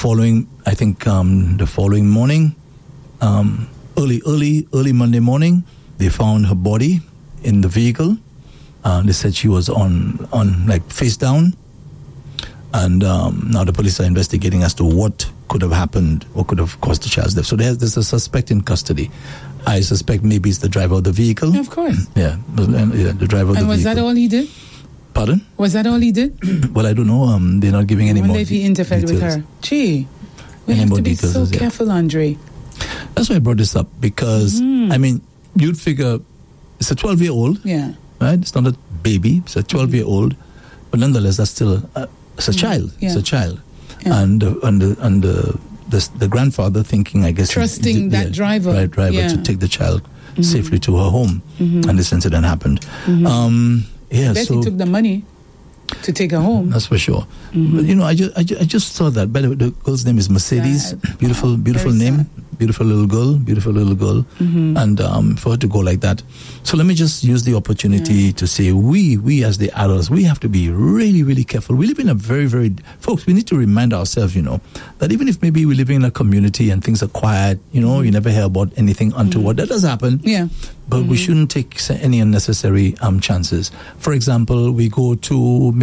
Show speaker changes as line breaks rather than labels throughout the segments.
following morning, early Monday morning, they found her body in the vehicle. They said she was on like face down. And now the police are investigating as to what could have happened, what could have caused the child's death. So there's a suspect in custody. I suspect maybe it's the driver of the vehicle.
Of course.
Yeah, the driver of the vehicle.
And was that all he did?
Pardon?
Was that all he did?
Well, I don't know. They're not giving any more
details. If he interfered with her. Gee, we have to be so careful, Andre.
That's why I brought this up, because, I mean, you'd figure it's a 12-year-old.
Yeah.
Right? It's not a baby. It's a 12-year-old. But nonetheless, that's still it's a child.
Yeah.
It's a child.
Yeah.
And the grandfather thinking, I guess,
trusting that driver
to take the child safely to her home, and this incident happened.
I bet he took the money to take her home.
That's for sure. But I just saw that. By the way, the girl's name is Mercedes.
Sad.
Beautiful name.
Sad.
Beautiful little girl. And for her to go like that. So let me just use the opportunity to say we as the adults, we have to be really, really careful. We live in a very, very... Folks, we need to remind ourselves, that even if maybe we live in a community and things are quiet, you never hear about anything untoward. That does happen.
Yeah.
But we shouldn't take any unnecessary chances. For example, we go to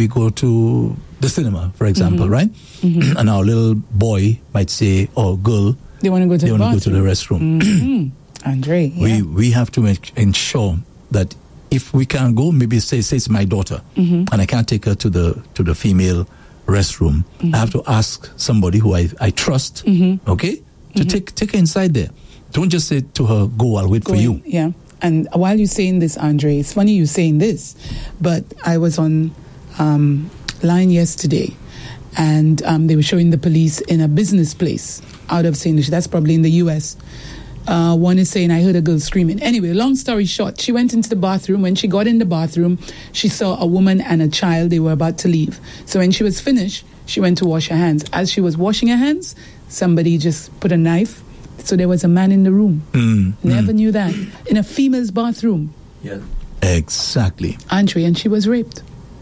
the cinema, for example, right? And our little boy might say, or girl,
they want to go to
the restroom.
Andre,
we have to ensure that if we can't go, maybe say it's my daughter, and I can't take her to the female restroom. I have to ask somebody who I trust, okay, to take her inside there. Don't just say to her, "Go, I'll wait for you."
Yeah. And while you're saying this, Andre, it's funny you're saying this, but I was on line yesterday, and they were showing the police in a business place out of St. Lucia. That's probably in the U.S. One is saying, I heard a girl screaming. Anyway, long story short, she went into the bathroom. When she got in the bathroom, she saw a woman and a child. They were about to leave. So when she was finished, she went to wash her hands. As she was washing her hands, somebody just put a knife. So there was a man in the room. Never knew that. In a female's bathroom.
Yeah. Exactly.
Andre, and she was raped.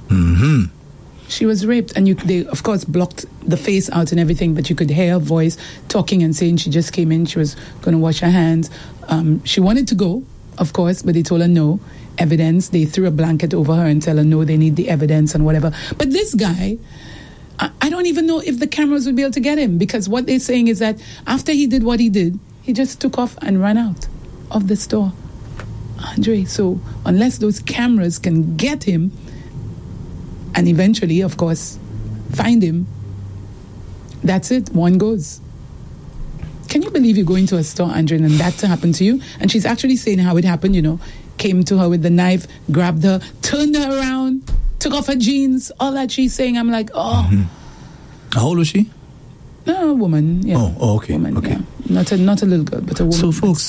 She was raped, and they of course blocked the face out and everything, but you could hear her voice talking and saying she just came in, she was going to wash her hands. She wanted to go, of course, but they told her no. Evidence, they threw a blanket over her and tell her no, they need the evidence and whatever. But this guy, I don't even know if the cameras would be able to get him, because what they're saying is that after he did what he did, he just took off and ran out of the store. Andre, so unless those cameras can get him, and eventually, of course, find him, that's it. One goes. Can you believe you go into a store, Andre, and that to happen to you? And she's actually saying how it happened, came to her with the knife, grabbed her, turned her around, took off her jeans, all that she's saying. I'm like, oh.
How old was she?
No, a woman. Yeah.
Oh, okay.
Woman,
okay.
Yeah. Not a little girl, but a woman.
So, folks,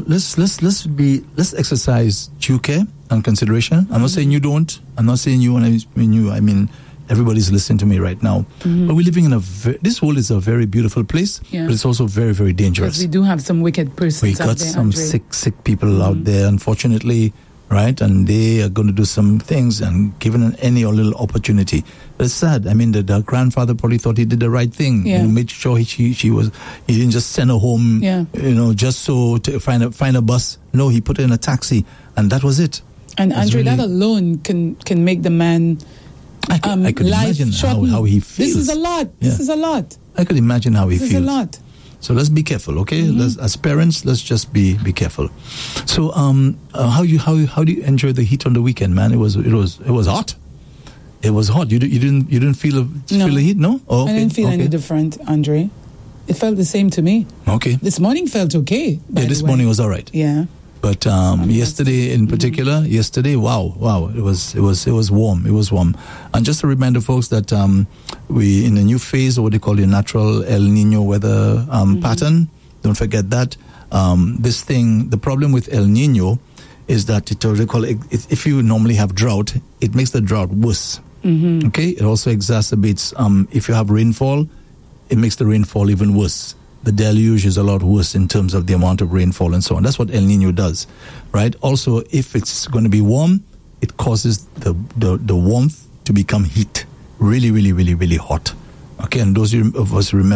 let's exercise due care and consideration. I'm not saying you don't. I'm not saying you. When I mean you, I mean everybody's listening to me right now. But we're living in this world is a very beautiful place, but it's also very, very dangerous.
Because we do have some wicked persons.
We got some sick people out there, unfortunately, right? And they are going to do some things and given any little opportunity. But it's sad. I mean, the grandfather probably thought he did the right thing.
Yeah.
He made sure he didn't just send her home, just so to find a bus. No, he put her in a taxi, and that was it.
And Andre, that alone can make the man.
I could imagine how he feels.
This is a lot. Yeah. This is a lot.
I could imagine how he feels.
This is a lot.
So let's be careful, okay? As parents, let's just be careful. So, how do you enjoy the heat on the weekend, man? It was hot. It was hot. You didn't feel the heat, no? Oh, okay.
I didn't feel any different, Andre. It felt the same to me.
Okay.
This morning felt okay.
This morning was all right.
Yeah.
But yesterday in particular, wow, it was warm. It was warm. And just a reminder, folks, that we in a new phase of what they call the natural El Nino weather pattern. Don't forget that. The problem with El Nino is that if you normally have drought, it makes the drought worse. Okay? It also exacerbates, if you have rainfall, it makes the rainfall even worse. The deluge is a lot worse in terms of the amount of rainfall and so on. That's what El Nino does, right? Also, if it's going to be warm, it causes the warmth to become heat. Really, really, really, really hot. Okay, and those of us remember